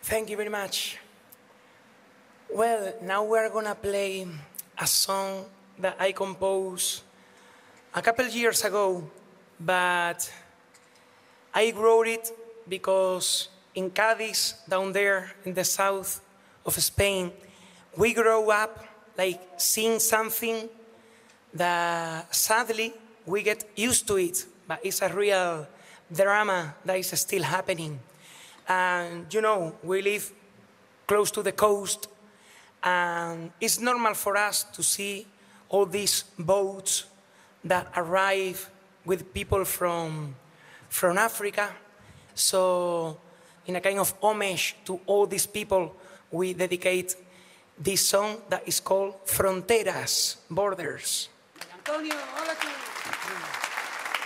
Thank you very much. Well, now we're gonna play a song that I composed a couple years ago, but I wrote it because in Cádiz, down there in the south of Spain, we grow up like seeing something that sadly we get used to it, but it's a real drama that is still happening. And you know, we live close to the coast, and it's normal for us to see all these boats that arrive with people from Africa. So in a kind of homage to all these people, we dedicate this song that is called Fronteras, Borders. Antonio, hola.